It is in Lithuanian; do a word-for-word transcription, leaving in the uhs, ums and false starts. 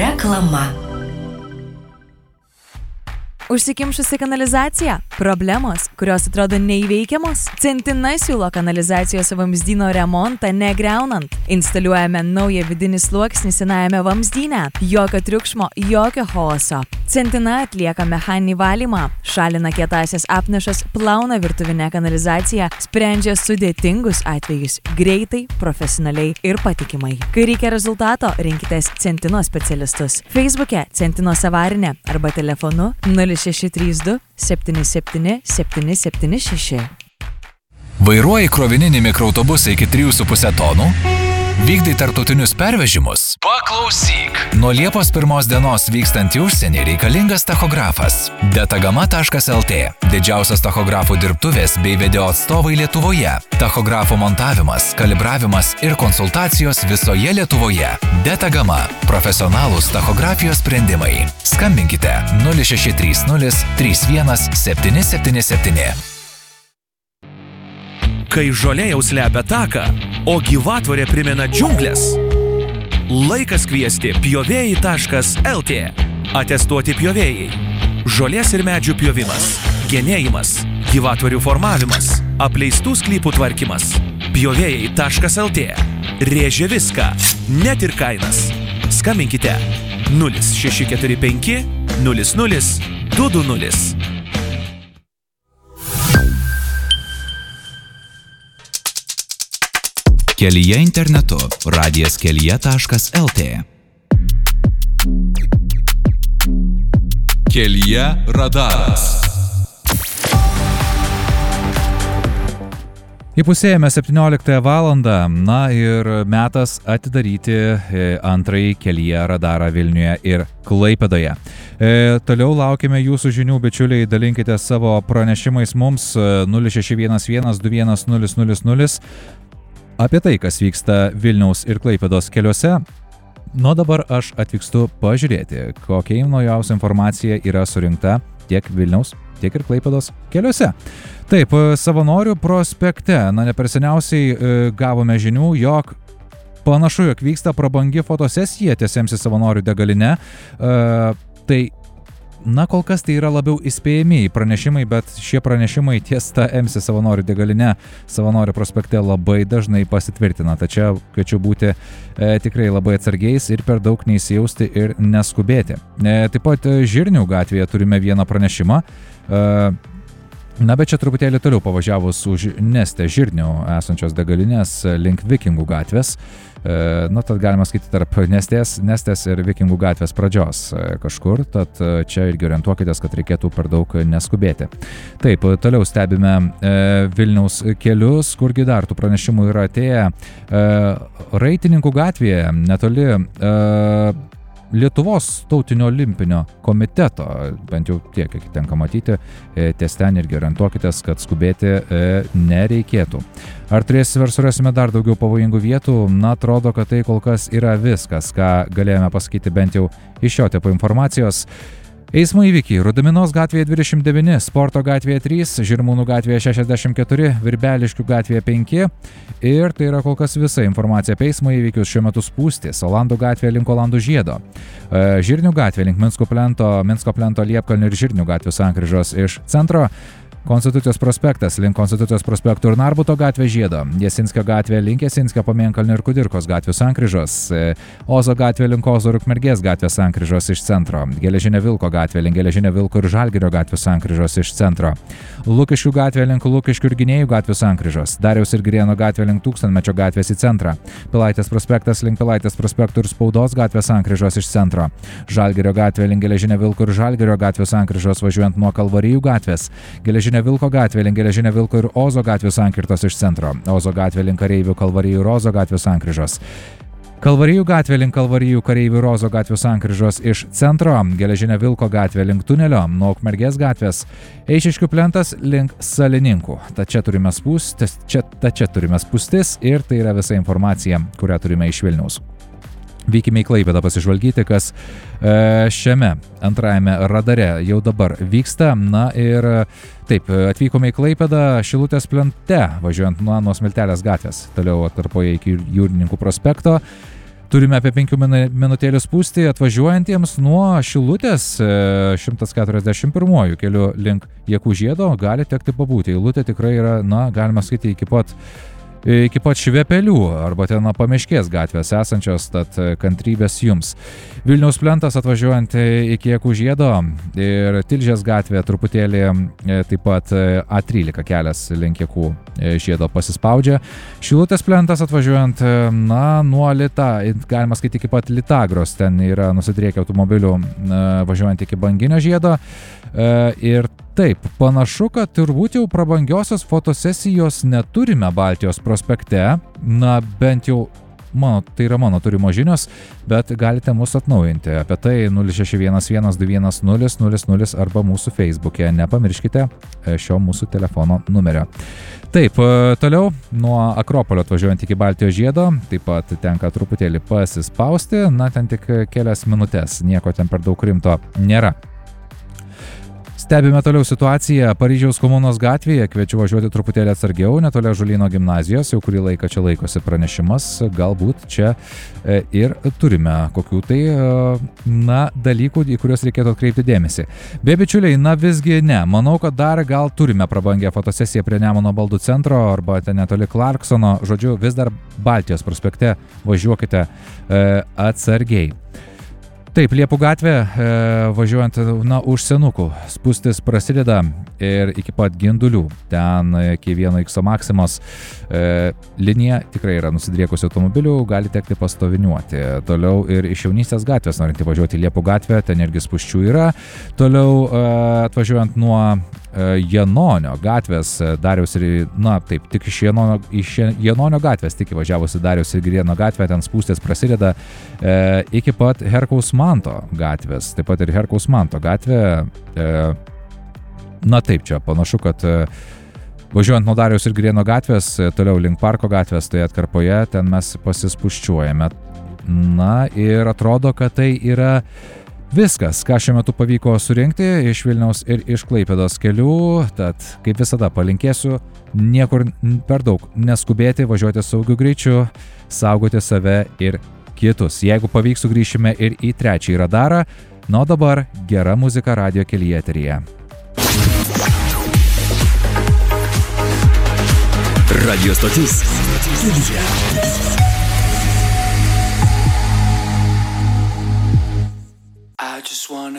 Reklama. Užsikimšusi kanalizacija? Problemos, kurios atrodo neįveikiamos? Centina siūlo kanalizacijos vamzdyno remontą negriaunant. Instaliuojame naują vidinį sluoksnį senajame vamzdyne. Jokio triukšmo, jokio chaoso. Centina atlieka mechaninį valymą, šalina kietąsias apnašas, plauna virtuvinę kanalizaciją, sprendžia sudėtingus atvejus greitai, profesionaliai ir patikimai. Kai reikia rezultato, rinkitės Centino specialistus. Facebook'e Centinos avarinė arba telefonu nulis šeši trys du septyni septyni septyni septyni šeši. Vairuoji krovininį mikroautobusą iki trijų su puse tonų? Vykdai tarptautinius pervežimus? Paklausyk! Nuo Liepos pirmos dienos vykstant į užsienį reikalingas tachografas. Detagama taškas el tė. Didžiausios tachografų dirbtuvės bei video atstovai Lietuvoje. Tachografų montavimas, kalibravimas ir konsultacijos visoje Lietuvoje. Detagama. Profesionalūs tachografijos sprendimai. Skambinkite nulis šeši trys nulis trys vienas septyni septyni septyni. Kai žolė jau slepia taką, o gyvatvorė primena džiunglės, laikas kviesti pjovėjai taškas el tė. Atestuoti pjovėjai. Žolės ir medžių pjovimas, genėjimas, gyvatvorių formavimas, apleistų sklypų tvarkymas. Pjovėjai taškas el tė. Rėžia viską, net ir kainas. Skambinkite nulis šeši keturi penki nulis nulis du du nulis. Kelyje internetu radijas kelyje taškas el tė. Kelyje radaras. Įpusėjame septynioliktąją valandą, na ir metas atidaryti antrąjį Kelyje radarą Vilniuje ir Klaipėdoje. E, toliau laukime jūsų žinių, bičiuliai, dalinkite savo pranešimais mums nulis šeši vienas vienas du vienas nulis nulis nulis. Apie tai, kas vyksta Vilniaus ir Klaipėdos keliuose. Nuo dabar aš atvykstu pažiūrėti, kokia naujausia informacija yra surinkta tiek Vilniaus, tiek ir Klaipėdos keliuose. Taip, Savanorių prospekte, na neperseniausiai e, gavome žinių, jog panašu, jog vyksta prabangi fotosesija ties em si Savanorių degaline. E, tai Na, kol kas tai yra labiau įspėjami pranešimai, bet šie pranešimai ties ta em si Savanorių degaline Savanorių prospekte labai dažnai pasitvirtina. Tačiau kviečiu būti e, tikrai labai atsargiais ir per daug neįsijausti ir neskubėti. E, taip pat Žirnių gatvėje turime vieną pranešimą. E, Na, bet čia truputėlį toliau pavažiavus už Neste Žirnių esančios degalinės link Vikingų gatvės. E, na, tad galima skaityti tarp Nestės, Nestės ir Vikingų gatvės pradžios e, kažkur, tad čia irgi orientuokitės, kad reikėtų per daug neskubėti. Taip, toliau stebime e, Vilniaus kelius, kurgi dar tų pranešimų yra atėję. E, Raitininkų gatvėje netoli e, Lietuvos tautinio olimpinio komiteto, bent jau tiek, kiek tenka matyti, ties ten irgi orientuokitės, kad skubėti nereikėtų. Ar turėsime ir surasime dar daugiau pavojingų vietų? Na, atrodo, kad tai kol kas yra viskas, ką galėjome pasakyti bent jau iš šio tipo informacijos. Eismo įvykiai. Rudaminos gatvėje dvidešimt devyni, Sporto gatvėje trys, Žirmūnų gatvėje šešiasdešimt keturi, Virbeliškių gatvėje penki. Ir tai yra kol kas visa informacija apie eismo įvykius. Šiuo metu spūstys. Olandų gatvėje link Olandų žiedo. Žirnių gatvėje link Minsko plento, Minsko plento Liepkalnių ir Žirnių gatvių sankryžos iš centro. Konstitucijos prospektas link Konstitucijos prospektų ir Narbuto gatvė žiedo, Jasinskio gatvė link Jasinskio Pamėnkalnio ir Kudirkos gatvių sankryžos, Ozo gatvė link Ozo ir Ukmergės gatvės sankryžos iš centro, Geležinio Vilko gatvė link Geležinio Vilko ir Žalgirio gatvių sankryžos iš centro, Lukiškių gatvė link Lukiškių ir Gynėjų gatvių sankryžos, Dariaus ir Girėno gatvė link Tūkstantmečio gatvės į centrą, Pilaitės prospektas link Pilaitės prospektų ir Spaudos gatvės sankryžos iš centro, Žalgirio gatvė link Geležinio Vilko ir Žalgirio gatvių sankryžos važiuojant nuo Kalvarijų gatvės, Geležinio Vilko gatvė link Geležinio Vilko ir Ozo gatvių sankirtos iš centro, Ozo gatvė link Kareivių Kalvarijų ir Ozo gatvių sankryžos, Kalvarijų gatvė link Kalvarijų Kareivių ir Ozo gatvių sankryžos iš centro, Geležinio Vilko gatvė link tunelio, nuo Ukmergės gatvės, Eišiškių plentas link Salininkų. Ta čia turime spūstis, čia, ta čia turime spūstis ir tai yra visa informacija, kurią turime iš Vilniaus. Vykime į Klaipėdą pasižvalgyti, kas e, šiame antrajame radare jau dabar vyksta. Na ir taip, atvykome į Klaipėdą Šilutės plente, važiuojant nuo, nuo Smiltelės gatvės, toliau atkarpoje iki Jūrininkų prospekto. turime apie penkių minutėlių spūstį atvažiuojantiems nuo Šilutės šimtas keturiasdešimt pirmuoju keliu link Jakūžiedo gali tekti pabūti. Eilutė tikrai yra, na, galima sakyti, iki pat iki pat Švepelių arba ten Pamiškės gatvės esančios, tad kantrybės jums. Vilniaus plentas atvažiuojant iki Jakūžiedo ir Tilžės gatvė truputėlį taip pat A trylika kelias link Jakūžiedo pasispaudžia. Šilutės plentas atvažiuojant, na, nuo Lita, galima skaityti iki pat Litagros, ten yra nusidriekę automobilių važiuojant iki Banginio žiedo. Ir taip, panašu, kad turbūt jau prabangiosios fotosesijos neturime Baltijos prospekte, na bent jau mano, tai yra mano turimo žinios, bet galite mus atnaujinti apie tai nulis šeši vienas vienas du vienas nulis nulis nulis arba mūsų Facebook'e. Nepamirškite šio mūsų telefono numerio. Taip, toliau nuo Akropolio atvažiuojant iki Baltijos žiedo, taip pat tenka truputėlį pasispausti, na ten tik kelias minutės, nieko ten per daug rimto nėra. Stebime toliau situaciją Paryžiaus komunos gatvėje, kviečiu važiuoti truputėlį atsargiau, netoli Ąžuolyno gimnazijos, jau kurį laiką čia laikosi pranešimas, galbūt čia ir turime kokių tai, na, dalykų, į kuriuos reikėtų atkreipti dėmesį. Be bičiuliai, na visgi ne, manau, kad dar gal turime prabangę fotosesiją prie Nemuno baldų centro arba ten netoli Clarksono, žodžiu, vis dar Baltijos prospekte važiuokite e, atsargiai. Taip, Liepų gatvė, e, važiuojant, na, už Senukų, spūstis prasideda ir iki pat Gindulių, ten iki vieno X Maksimos e, linija tikrai yra nusidriekusi automobilių, gali tekti pastoviniuoti. Toliau ir iš Jaunystės gatvės, norint įvažiuoti Liepų gatvę, ten irgi spūsčių yra. Toliau e, atvažiuojant nuo e, Janonio gatvės, Dariaus ir, na, taip, tik iš Janonio, iš Janonio gatvės, tik įvažiavusi Dariaus ir Girėno gatvę, ten spūstis prasideda e, iki pat Herkaus Manto gatvės, taip pat ir Herkaus Manto gatvė. E, na taip, čia panašu, kad e, važiuojant nuo Dariaus ir Girėno gatvės, e, toliau link Parko gatvės, toje atkarpoje, ten mes pasispuščiuojame. Na ir atrodo, kad tai yra viskas, ką šiuo metu pavyko surinkti iš Vilniaus ir iš Klaipėdos kelių, tad kaip visada palinkėsiu niekur per daug neskubėti, važiuoti saugiu greičiu, saugoti save ir kitus. Jeigu pavyks, sugrįšime ir į trečiąjį radarą. Na, o dabar gera muzika radijo kelyje eteryje. Radio stotis Kelyje. I just wanna